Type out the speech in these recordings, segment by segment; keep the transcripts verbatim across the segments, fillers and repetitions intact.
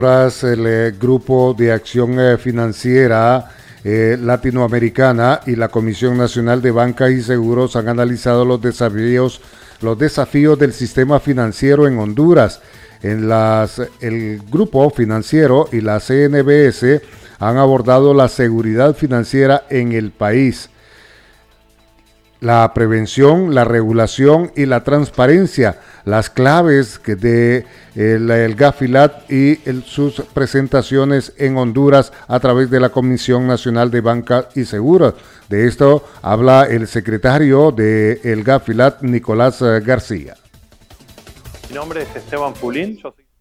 Tras el eh, Grupo de Acción eh, Financiera eh, Latinoamericana y la Comisión Nacional de Banca y Seguros han analizado los desafíos, los desafíos del sistema financiero en Honduras. En las, el Grupo Financiero y la C N B S han abordado la seguridad financiera en el país, la prevención, la regulación y la transparencia, las claves que de el, el Gafilat y el, sus presentaciones en Honduras a través de la Comisión Nacional de Banca y Seguros. De esto habla el secretario de el Gafilat, Nicolás García. Mi nombre es Esteban Fulín. Yo soy...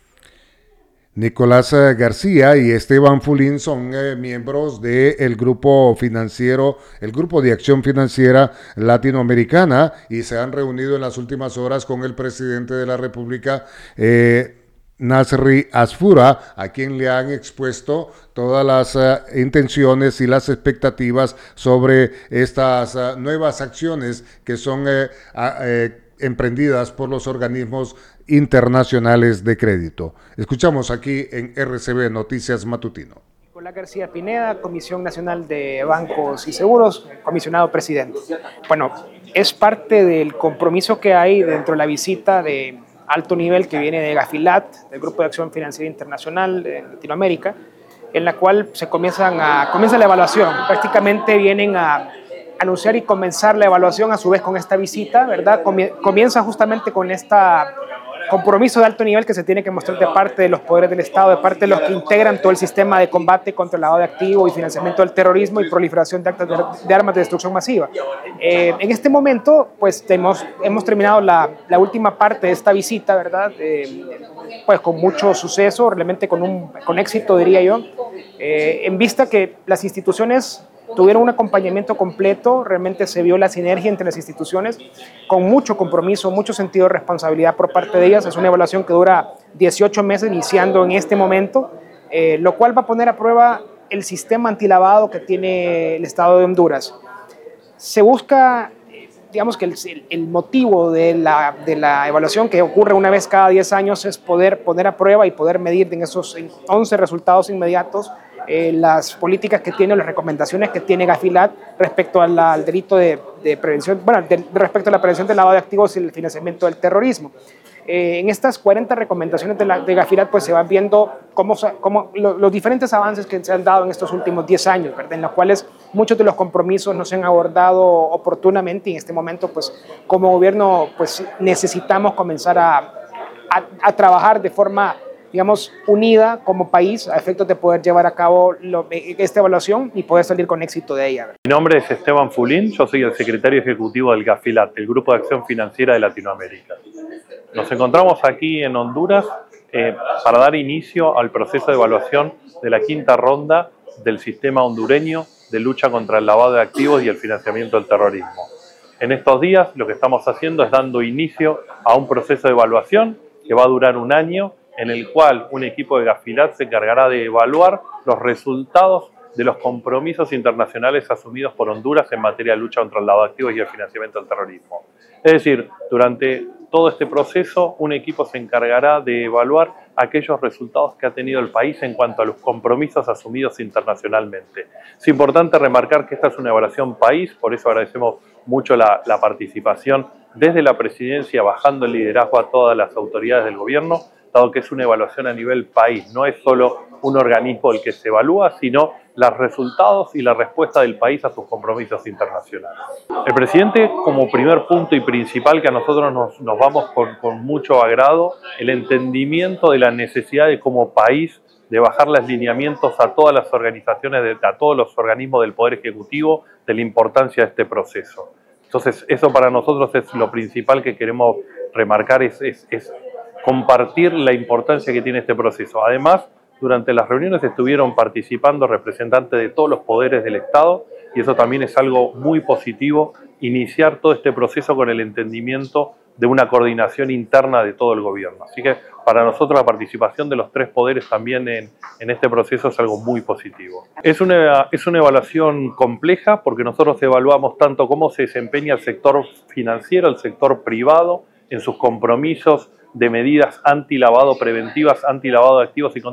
Nicolás García y Esteban Fulín son eh, miembros del grupo financiero, el Grupo de Acción Financiera Latinoamericana, y se han reunido en las últimas horas con el presidente de la República, eh, Nasri Asfura, a quien le han expuesto todas las uh, intenciones y las expectativas sobre estas uh, nuevas acciones que son eh, uh, eh, emprendidas por los organismos internacionales de crédito. Escuchamos aquí en R C B Noticias Matutino. Nicolás García Pineda, Comisión Nacional de Bancos y Seguros, comisionado presidente. Bueno, es parte del compromiso que hay dentro de la visita de alto nivel que viene de Gafilat, del Grupo de Acción Financiera Internacional de Latinoamérica, en la cual se comienzan a, comienza la evaluación. Prácticamente vienen a anunciar y comenzar la evaluación a su vez con esta visita, ¿verdad? Comienza justamente con este compromiso de alto nivel que se tiene que mostrar de parte de los poderes del Estado, de parte de los que integran todo el sistema de combate contra el lavado de activos y financiamiento del terrorismo y proliferación de actas de, de armas de destrucción masiva. Eh, en este momento, pues hemos, hemos terminado la, la última parte de esta visita, ¿verdad? Eh, pues con mucho suceso, realmente con, un, con éxito, diría yo, eh, en vista que las instituciones tuvieron un acompañamiento completo, realmente se vio la sinergia entre las instituciones, con mucho compromiso, mucho sentido de responsabilidad por parte de ellas. Es una evaluación que dura dieciocho meses, iniciando en este momento, eh, lo cual va a poner a prueba el sistema antilavado que tiene el Estado de Honduras. Se busca, digamos que el, el motivo de la, de la evaluación, que ocurre una vez cada diez años, es poder poner a prueba y poder medir en esos once resultados inmediatos Eh, las políticas que tiene, las recomendaciones que tiene Gafilat respecto a la, al delito de, de prevención, bueno, de, respecto a la prevención del lavado de activos y el financiamiento del terrorismo. Eh, en estas cuarenta recomendaciones de, la, de Gafilat, pues se van viendo cómo, cómo lo, los diferentes avances que se han dado en estos últimos diez años, ¿verdad? En los cuales muchos de los compromisos no se han abordado oportunamente, y en este momento, pues como gobierno, pues necesitamos comenzar a, a, a trabajar de forma, digamos, unida como país a efectos de poder llevar a cabo lo, esta evaluación y poder salir con éxito de ella. Mi nombre es Esteban Fulín, yo soy el secretario ejecutivo del Gafilat, el Grupo de Acción Financiera de Latinoamérica. Nos encontramos aquí en Honduras eh, para dar inicio al proceso de evaluación de la quinta ronda del sistema hondureño de lucha contra el lavado de activos y el financiamiento del terrorismo. En estos días lo que estamos haciendo es dando inicio a un proceso de evaluación que va a durar un año, en el cual un equipo de Gafilat se encargará de evaluar los resultados de los compromisos internacionales asumidos por Honduras en materia de lucha contra el lavado de activos y el financiamiento del terrorismo. Es decir, durante todo este proceso, un equipo se encargará de evaluar aquellos resultados que ha tenido el país en cuanto a los compromisos asumidos internacionalmente. Es importante remarcar que esta es una evaluación país, por eso agradecemos mucho la, la participación desde la presidencia, bajando el liderazgo a todas las autoridades del gobierno, dado que es una evaluación a nivel país, no es solo un organismo el que se evalúa, sino los resultados y la respuesta del país a sus compromisos internacionales. El presidente, como primer punto y principal, que a nosotros nos, nos vamos con, con mucho agrado, el entendimiento de la necesidad de como país de bajar los lineamientos a todas las organizaciones, de, a todos los organismos del Poder Ejecutivo, de la importancia de este proceso. Entonces, eso para nosotros es lo principal que queremos remarcar, es, es, es compartir la importancia que tiene este proceso. Además, durante las reuniones estuvieron participando representantes de todos los poderes del Estado, y eso también es algo muy positivo, iniciar todo este proceso con el entendimiento de una coordinación interna de todo el gobierno. Así que para nosotros la participación de los tres poderes también en, en este proceso es algo muy positivo. Es una, es una evaluación compleja porque nosotros evaluamos tanto cómo se desempeña el sector financiero, el sector privado, en sus compromisos de medidas antilavado preventivas, antilavado de activos y contra